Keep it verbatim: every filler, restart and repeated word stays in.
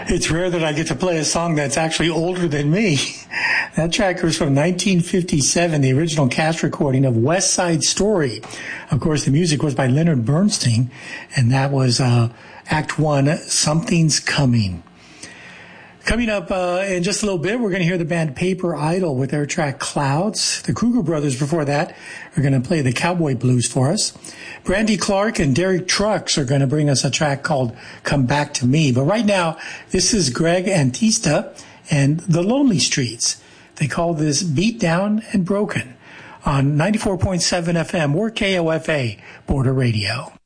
It's rare that I get to play a song that's actually older than me. That track was from nineteen fifty-seven, the original cast recording of West Side Story. Of course, the music was by Leonard Bernstein, and that was uh, Act One, Something's Coming. Coming up uh, in just a little bit, we're going to hear the band Paper Idol with their track Clouds. The Kruger Brothers before that are going to play the Cowboy Blues for us. Brandy Clark and Derek Trucks are going to bring us a track called Come Back to Me. But right now, this is Greg Antista and The Lonely Streets. They call this Beat Down and Broken on ninety-four point seven F M or K O F A Border Radio.